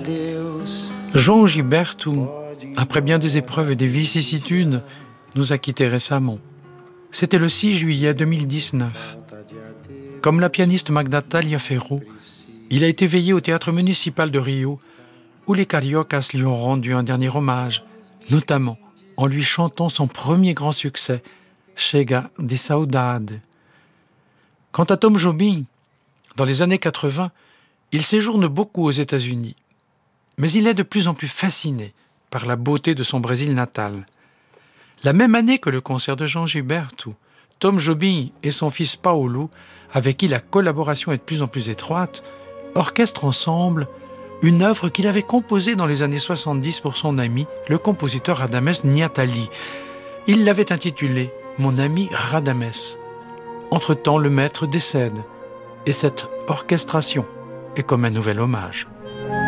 João Gilberto, après bien des épreuves et des vicissitudes, nous a quittés récemment. C'était le 6 juillet 2019. Comme la pianiste Magda Taliaferro, il a été veillé au théâtre municipal de Rio, où les Cariocas lui ont rendu un dernier hommage, notamment en lui chantant son premier grand succès, Chega de Saudade. Quant à Tom Jobim, dans les années 80, il séjourne beaucoup aux États-Unis, mais il est de plus en plus fasciné par la beauté de son Brésil natal. La même année que le concert de João Gilberto, Tom Jobim et son fils Paulo, avec qui la collaboration est de plus en plus étroite, orchestrent ensemble une œuvre qu'il avait composée dans les années 70 pour son ami, le compositeur Radames Niatali. Il l'avait intitulée « Mon ami Radames ». Entre-temps, le maître décède, et cette orchestration est comme un nouvel hommage.